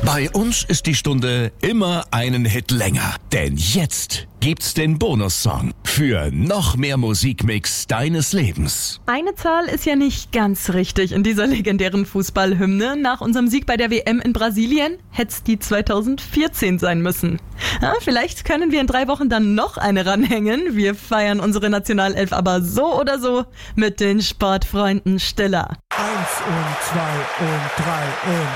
Bei uns ist die Stunde immer einen Hit länger. Denn jetzt gibt's den Bonussong für noch mehr Musikmix deines Lebens. Eine Zahl ist ja nicht ganz richtig in dieser legendären Fußballhymne. Nach unserem Sieg bei der WM in Brasilien hätte es die 2014 sein müssen. Ja, vielleicht können wir in 3 Wochen dann noch eine ranhängen. Wir feiern unsere Nationalelf aber so oder so mit den Sportfreunden Stiller. 1 und 2 und 3 und